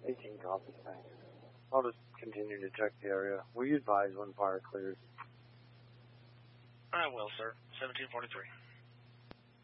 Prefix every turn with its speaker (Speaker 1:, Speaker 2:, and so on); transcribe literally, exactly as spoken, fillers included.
Speaker 1: eighteen copies, thanks. I'll just continue to check the area. Will you advise when fire clears?
Speaker 2: I will, sir. seventeen forty-three.